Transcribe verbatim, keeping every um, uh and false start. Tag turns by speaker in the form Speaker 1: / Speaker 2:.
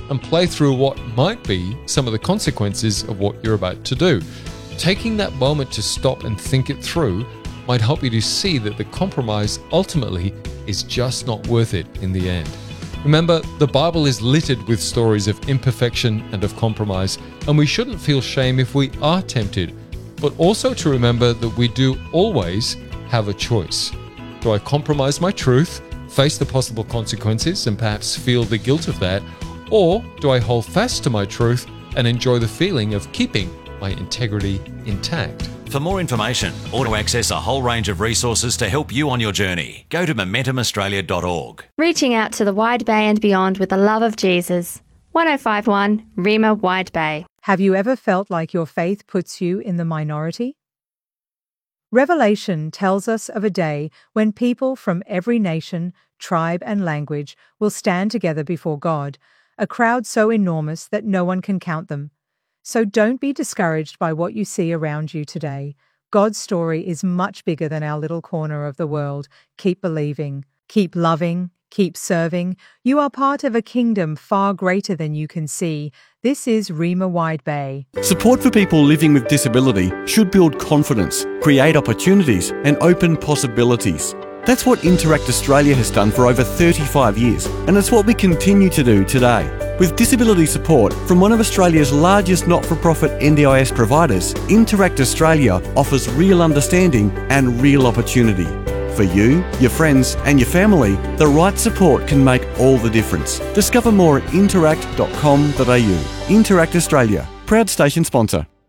Speaker 1: and play through what might be some of the consequences of what you're about to do. Taking that moment to stop and think it through might help you to see that the compromise ultimately is just not worth it in the end. Remember, the Bible is littered with stories of imperfection and of compromise, and we shouldn't feel shame if we are tempted, but also to remember that we do always have a choice. Do I compromise my truth, face the possible consequences, and perhaps feel the guilt of that, or do I hold fast to my truth and enjoy the feeling of keeping my integrity intact?
Speaker 2: For more information or to access a whole range of resources to help you on your journey, go to momentum australia dot org.
Speaker 3: Reaching out to the Wide Bay and beyond with the love of Jesus. one oh five point one Rima Wide Bay.
Speaker 4: Have you ever felt like your faith puts you in the minority? Revelation tells us of a day when people from every nation, tribe, and language will stand together before God, a crowd so enormous that no one can count them. So don't be discouraged by what you see around you today. God's story is much bigger than our little corner of the world. Keep believing, keep loving, keep serving. You are part of a kingdom far greater than you can see. This is Rima Wide Bay.
Speaker 5: Support for people living with disability should build confidence, create opportunities, and open possibilities. That's what Interact Australia has done for over thirty-five years, and it's what we continue to do today. With disability support from one of Australia's largest not-for-profit N D I S providers, Interact Australia offers real understanding and real opportunity. For you, your friends and your family, the right support can make all the difference. Discover more at interact dot com dot a u. Interact Australia, proud station sponsor.